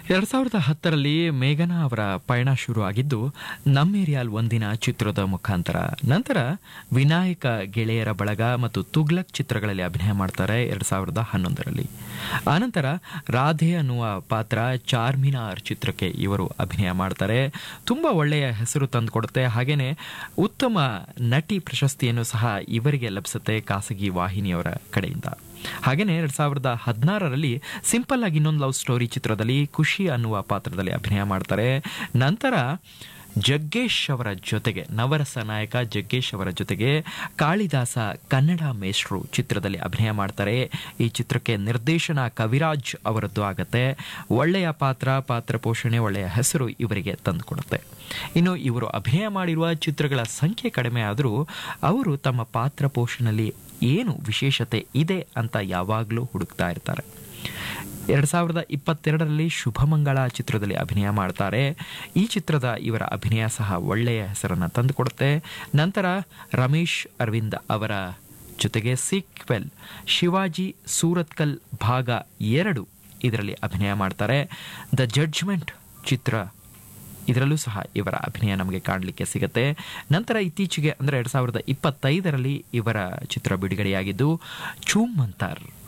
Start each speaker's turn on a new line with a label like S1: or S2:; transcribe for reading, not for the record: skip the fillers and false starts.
S1: 2010ರಲ್ಲಿ ಮೇಘನಾ ಅವರ ಪಯಣ ಶುರು ಆಗಿದ್ದು ನಮ್ಮೇರಿಯಾಲ್ ಒಂದಿನ ಚಿತ್ರದ ಮುಖಾಂತರ. ನಂತರ ವಿನಾಯಕ, ಗೆಳೆಯರ ಬಳಗ ಮತ್ತು ತುಗ್ಲಕ್ ಚಿತ್ರಗಳಲ್ಲಿ ಅಭಿನಯ ಮಾಡ್ತಾರೆ 2011ರಲ್ಲಿ. ಆನಂತರ ರಾಧೆ ಅನ್ನುವ ಪಾತ್ರ ಚಾರ್ಮಿನಾರ್ ಚಿತ್ರಕ್ಕೆ ಇವರು ಅಭಿನಯ ಮಾಡ್ತಾರೆ. ತುಂಬಾ ಒಳ್ಳೆಯ ಹೆಸರು ತಂದುಕೊಡುತ್ತೆ. ಹಾಗೇನೆ ಉತ್ತಮ ನಟಿ ಪ್ರಶಸ್ತಿಯನ್ನು ಸಹ ಇವರಿಗೆ ಲಭಿಸುತ್ತೆ ಖಾಸಗಿ ವಾಹಿನಿಯವರ ಕಡೆಯಿಂದ. ಹಾಗೇನೆ 2016ರಲ್ಲಿ ಸಿಂಪಲ್ ಆಗಿ ಇನ್ನೊಂದು ಲವ್ ಸ್ಟೋರಿ ಚಿತ್ರದಲ್ಲಿ ಖುಷಿ ಅನ್ನುವ ಪಾತ್ರದಲ್ಲಿ ಅಭಿನಯ ಮಾಡ್ತಾರೆ. ನಂತರ ಜಗ್ಗೇಶ್ ಅವರ ಜೊತೆಗೆ, ನವರಸ ನಾಯಕ ಜಗ್ಗೇಶ್ ಅವರ ಜೊತೆಗೆ ಕಾಳಿದಾಸ ಕನ್ನಡ ಮೇಷ್ಟ್ರು ಚಿತ್ರದಲ್ಲಿ ಅಭಿನಯ ಮಾಡ್ತಾರೆ. ಈ ಚಿತ್ರಕ್ಕೆ ನಿರ್ದೇಶನ ಕವಿರಾಜ್ ಅವರದ್ದು ಆಗತ್ತೆ. ಒಳ್ಳೆಯ ಪಾತ್ರ ಪೋಷಣೆ, ಒಳ್ಳೆಯ ಹೆಸರು ಇವರಿಗೆ ತಂದುಕೊಡುತ್ತೆ. ಇನ್ನು ಇವರು ಅಭಿನಯ ಮಾಡಿರುವ ಚಿತ್ರಗಳ ಸಂಖ್ಯೆ ಕಡಿಮೆ ಆದರೂ ಅವರು ತಮ್ಮ ಪಾತ್ರ ಪೋಷಣೆಯಲ್ಲಿ ಏನು ವಿಶೇಷತೆ ಇದೆ ಅಂತ ಯಾವಾಗಲೂ ಹುಡುಕ್ತಾ ಇರ್ತಾರೆ. 2022ರಲ್ಲಿ ಶುಭಮಂಗಳ ಚಿತ್ರದಲ್ಲಿ ಅಭಿನಯ ಮಾಡ್ತಾರೆ. ಈ ಚಿತ್ರದ ಇವರ ಅಭಿನಯ ಸಹ ಒಳ್ಳೆಯ ಹೆಸರನ್ನು ತಂದುಕೊಡುತ್ತೆ. ನಂತರ ರಮೇಶ್ ಅರವಿಂದ್ ಅವರ ಜೊತೆಗೆ ಸೀಕ್ವೆಲ್ ಶಿವಾಜಿ ಸೂರತ್ಕಲ್ ಭಾಗ 2 ಇದರಲ್ಲಿ ಅಭಿನಯ ಮಾಡ್ತಾರೆ. ದ ಜಡ್ಜ್ಮೆಂಟ್ ಚಿತ್ರ, ಇದರಲ್ಲೂ ಸಹ ಇವರ ಅಭಿನಯ ನಮಗೆ ಕಾಣಲಿಕ್ಕೆ ಸಿಗುತ್ತೆ. ನಂತರ ಇತ್ತೀಚೆಗೆ ಅಂದರೆ 2025ರಲ್ಲಿ ಇವರ ಚಿತ್ರ ಬಿಡುಗಡೆಯಾಗಿದ್ದು ಚೂಮ್ ಮಂತಾರ್